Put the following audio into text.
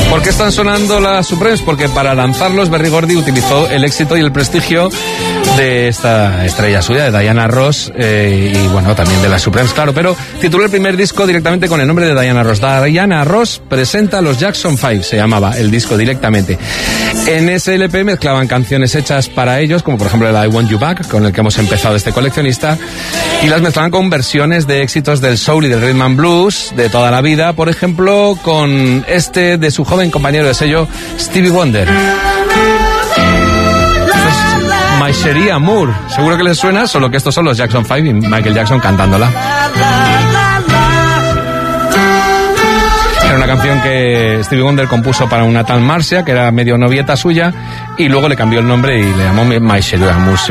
¿Por qué están sonando las Supremes? Porque para lanzarlos Berry Gordy utilizó el éxito y el prestigio de esta estrella suya, de Diana Ross, y bueno, también de las Supremes, claro, pero tituló el primer disco directamente con el nombre de Diana Ross. Diana Ross presenta a los Jackson 5, se llamaba el disco directamente. En ese LP mezclaban canciones hechas para ellos, como por ejemplo el I Want You Back, con el que hemos empezado este coleccionista, y las mezclaban con versiones de éxitos del soul y del rhythm and blues de toda la vida, por ejemplo, con este de su joven compañero de sello, Stevie Wonder. My Cherie Amour, seguro que les suena, solo que estos son los Jackson 5 y Michael Jackson cantándola. Era una canción que Stevie Wonder compuso para una tal Marcia, que era medio novieta suya, y luego le cambió el nombre y le llamó My Cherie Amour.